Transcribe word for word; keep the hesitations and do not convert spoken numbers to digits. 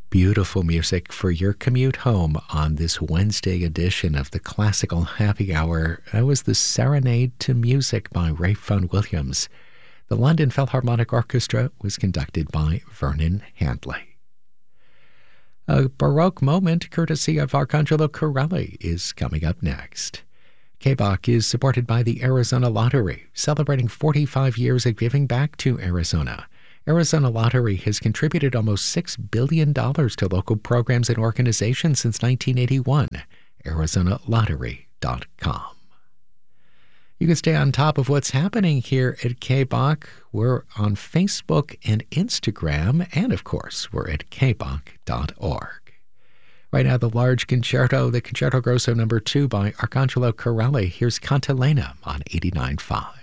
Beautiful music for your commute home on this Wednesday edition of the Classical Happy Hour. That was the Serenade to Music by Ralph Vaughan Williams. The London Philharmonic Orchestra was conducted by Vernon Handley. A Baroque moment courtesy of Arcangelo Corelli is coming up next. K B O C is supported by the Arizona Lottery, celebrating forty-five years of giving back to Arizona. Arizona Lottery has contributed almost six billion dollars to local programs and organizations since nineteen eighty-one. Arizona Lottery dot com. You can stay on top of what's happening here at K B O C. We're on Facebook and Instagram, and of course, we're at K B O C dot org. Right now, the large concerto, the Concerto Grosso number two by Arcangelo Corelli. Here's Cantilena on eighty-nine point five.